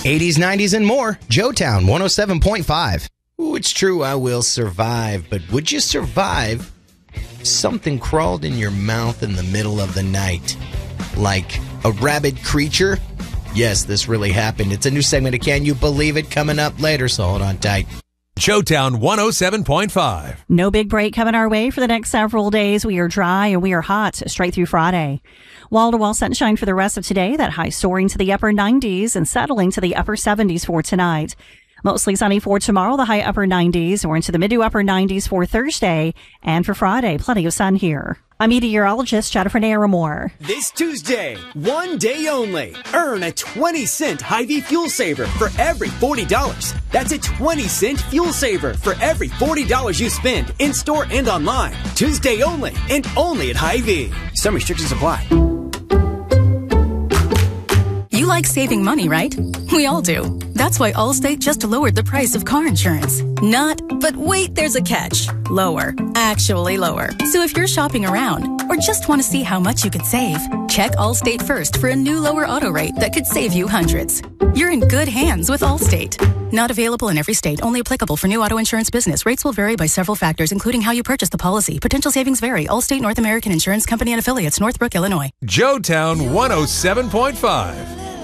80s, 90s, and more. Joetown 107.5. Ooh, it's true, I will survive. But would you survive if something crawled in your mouth in the middle of the night? Like a rabid creature? Yes, this really happened. It's a new segment of Can You Believe It coming up later, so hold on tight. Joetown 107.5. No big break coming our way for the next several days. We are dry and we are hot straight through Friday. Wall-to-wall sunshine for the rest of today. That high soaring to the upper 90s and settling to the upper 70s for tonight. Mostly sunny for tomorrow, the high upper 90s. Or into the mid to upper 90s for Thursday. And for Friday, plenty of sun here. I'm meteorologist Jennifer Naramore. This Tuesday, one day only, earn a 20-cent Hy-Vee fuel saver for every $40. That's a 20-cent fuel saver for every $40 you spend in-store and online. Tuesday only, and only at Hy-Vee. Some restrictions apply. You like saving money, right? We all do. That's why Allstate just lowered the price of car insurance. Not, but wait, there's a catch. Lower. Actually lower. So if you're shopping around or just want to see how much you could save, check Allstate first for a new lower auto rate that could save you hundreds. You're in good hands with Allstate. Not available in every state. Only applicable for new auto insurance business. Rates will vary by several factors, including how you purchase the policy. Potential savings vary. Allstate North American Insurance Company and affiliates, Northbrook, Illinois. Joetown 107.5.